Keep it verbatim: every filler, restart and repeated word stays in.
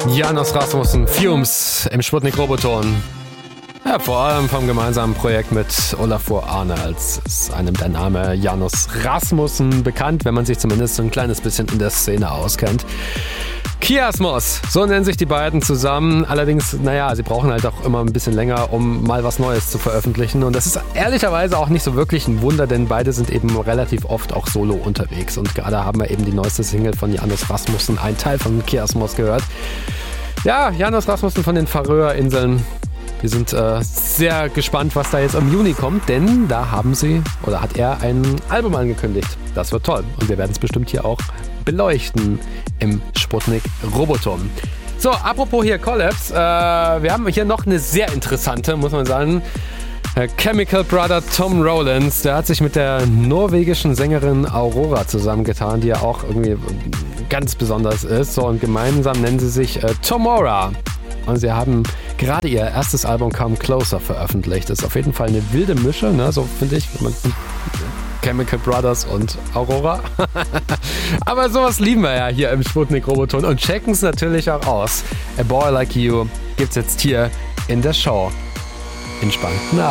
János Rasmussen, Fumes im Sputnik Roboton. Ja, vor allem vom gemeinsamen Projekt mit Olafur Arnalds ist einem der Name János Rasmussen bekannt, wenn man sich zumindest so ein kleines bisschen in der Szene auskennt. Kiasmos, so nennen sich die beiden zusammen. Allerdings, naja, sie brauchen halt auch immer ein bisschen länger, um mal was Neues zu veröffentlichen. Und das ist ehrlicherweise auch nicht so wirklich ein Wunder, denn beide sind eben relativ oft auch solo unterwegs. Und gerade haben wir eben die neueste Single von János Rasmussen, ein Teil von Kiasmos, gehört. Ja, János Rasmussen von den Färöerinseln. Wir sind äh, sehr gespannt, was da jetzt im Juni kommt, denn da haben sie, oder hat er ein Album angekündigt. Das wird toll und wir werden es bestimmt hier auch beleuchten im Sputnik Roboton. So, apropos hier Collabs, äh, wir haben hier noch eine sehr interessante, muss man sagen. Chemical Brother Tom Rowlands, der hat sich mit der norwegischen Sängerin Aurora zusammengetan, die ja auch irgendwie ganz besonders ist. So, und gemeinsam nennen sie sich äh, Tomorrow. Und sie haben gerade ihr erstes Album Come Closer veröffentlicht. Das ist auf jeden Fall eine wilde Mische, ne? So finde ich. Chemical Brothers und Aurora. Aber sowas lieben wir ja hier im Sputnik Roboton und checken es natürlich auch aus. A Boy Like You gibt's jetzt hier in der Show. Entspannten Abend.